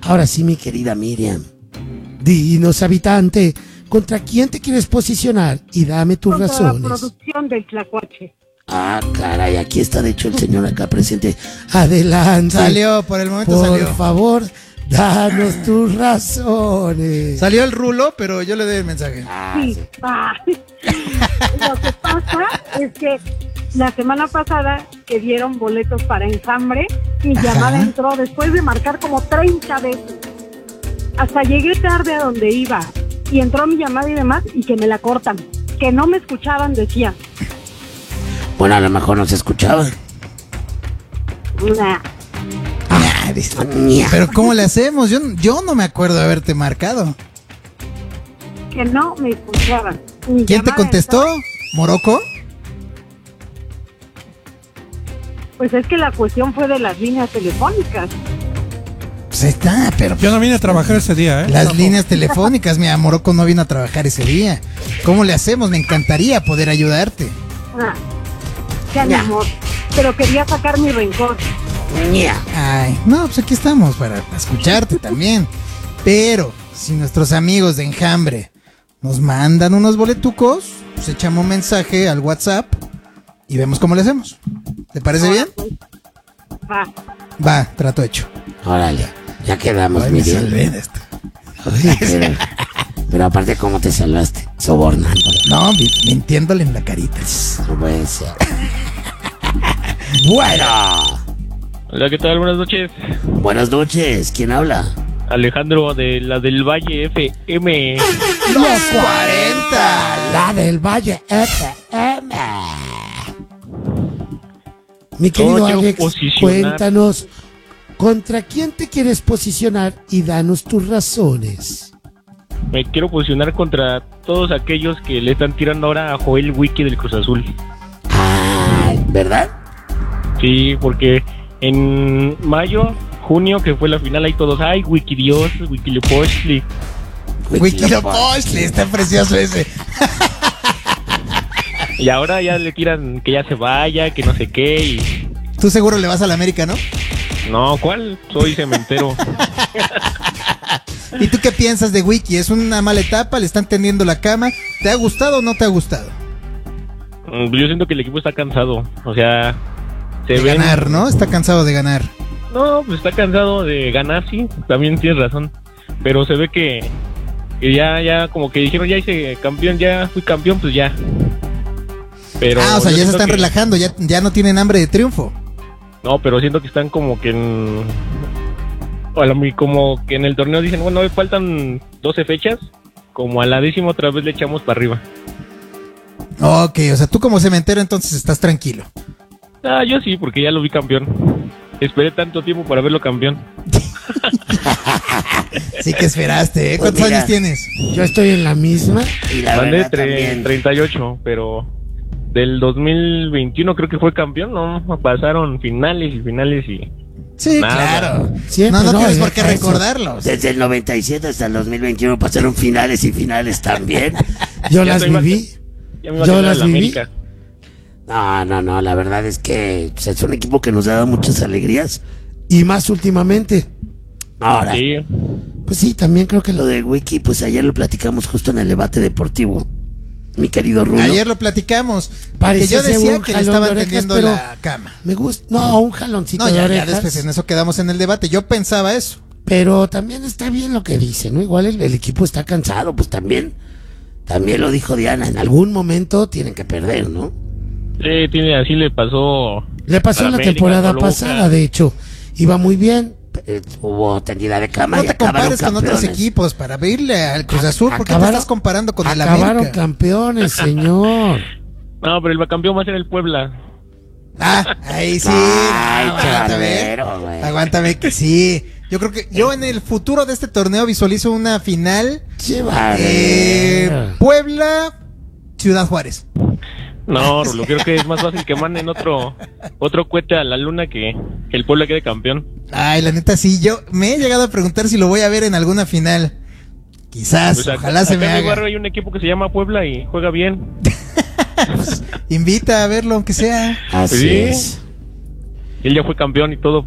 Ahora sí, mi querida Miriam. Dinos, habitante, ¿contra quién te quieres posicionar? Y dame tus Contra razones. la producción del Tlacuache. Ah, caray, aquí está de hecho el señor acá presente. Adelante. Salió, por el momento Por salió. favor, danos tus razones. Salió el rulo, pero yo le doy el mensaje. Sí. Lo que pasa es que la semana pasada que dieron boletos para Enjambre, mi llamada entró después de marcar como 30 veces. Hasta llegué tarde a donde iba y entró mi llamada y demás y que me la cortan. Que no me escuchaban, decían. Bueno, a lo mejor no se escuchaba. Nah. Pero ¿cómo le hacemos? Yo no me acuerdo de haberte marcado. Que no me escuchaban. Mi ¿Quién te llamada contestó? estaba- ¿Moroco? Pues es que la cuestión fue de las líneas telefónicas. Pues ahí está, pero Yo no vine a trabajar ese día, ¿eh? las líneas telefónicas, mira, Moroco no vino a trabajar ese día. ¿Cómo le hacemos? Me encantaría poder ayudarte. Ah, ya mi amor. Pero quería sacar mi rencor. Ay, no, pues aquí estamos para escucharte también. Pero si nuestros amigos de Enjambre nos mandan unos boletucos, pues echamos un mensaje al WhatsApp y vemos cómo le hacemos. ¿Te parece bien? Va. Va, trato hecho. Órale, ya quedamos, Ay, me Miriam. salvé de esto. Ay, pero aparte, ¿cómo te salvaste? Sobornándolo. No, mintiéndole en la carita. No puede ser. Bueno, Hola, ¿qué tal? Buenas noches. buenas noches. ¿Quién habla? Alejandro de la del Valle FM. Los 40. La del Valle FM. Mi querido ¿Cómo quiero Alex, posicionar? cuéntanos, ¿contra quién te quieres posicionar y danos tus razones? Me quiero posicionar contra todos aquellos que le están tirando ahora a Joel Wiki del Cruz Azul. Ah, ¿verdad? Sí, porque en mayo, junio, que fue la final, ahí todos, ay, Wiki Dios, Wiki Lepochtli. Wikilopochtli, está precioso ese. Y ahora ya le tiran que ya se vaya, que no sé qué, y... Tú seguro le vas a la América, ¿no? No, ¿cuál? Soy cementero. ¿Y tú qué piensas de Wiki? ¿Es una mala etapa? ¿Le están tendiendo la cama? ¿Te ha gustado o no te ha gustado? Yo siento que el equipo está cansado, o sea... De ganar, ¿no? Está cansado de ganar. No, pues está cansado de ganar, sí, también tienes razón. Pero se ve que ya como que dijeron, ya hice campeón, ya fui campeón, pues ya. Pero O sea, yo ya se siento están que- relajando, ya no tienen hambre de triunfo. No, pero siento que están como que como que en el torneo dicen, bueno, hoy faltan 12 fechas, como a la 10ª otra vez le echamos para arriba. Ok, o sea, tú como cementero entonces estás tranquilo. Ah, yo sí, porque ya lo vi campeón. Esperé tanto tiempo para verlo campeón. Sí que esperaste, ¿eh? Pues ¿Cuántos mira, años tienes? Yo estoy en la misma y la Mandé verdad también. 38, pero del 2021 creo que fue campeón, ¿no? Pasaron finales y finales y... Sí, Nada. claro. Siempre, no tienes ya por qué está eso. recordarlos. Desde el 97 hasta el 2021 pasaron finales y finales también. Yo Ya las estoy viví. Ya me iba a Yo quedar las en la viví. América. No, la verdad es que pues, es un equipo que nos ha dado muchas alegrías y más últimamente. Ahora, Sí. pues sí, también creo que lo de Wiki, pues ayer lo platicamos justo en el debate deportivo, mi querido Rulo. Ayer lo platicamos. Que Parecía yo ser decía un que le jalón estaban de orejas, tendiendo pero la cama. Me gusta, no, un jaloncito No, de ya orejas, después en eso quedamos en el debate. Yo pensaba eso. pero también está bien lo que dice, ¿no? Igual el equipo está cansado, pues también lo dijo Diana, en algún momento tienen que perder, ¿no? Sí, así le pasó. Le pasó a en la América, temporada Toluca. pasada, de hecho, iba muy bien, hubo tendida de cama No y te acabaron compares con otros campeones. equipos para verle al Cruz Azul. ¿Por qué te Acabaron- estás comparando con el Acabaron América? campeones, señor. No, pero el campeón va a ser el Puebla. Ahí sí. Ay, Aguántame. chavero, güey. Aguántame que sí. Yo creo que yo en el futuro de este torneo visualizo una final Qué bárbaro. Puebla Ciudad Juárez. No, Rulo, creo que es más fácil que manden otro cohete a la luna que el Puebla quede campeón. Ay, la neta sí, yo me he llegado a preguntar si lo voy a ver en alguna final. Quizás, Pues acá- ojalá se acá me en mi haga. barrio hay un equipo que se llama Puebla y juega bien. Invita a verlo aunque sea. Así Sí. es. Y él ya fue campeón y todo.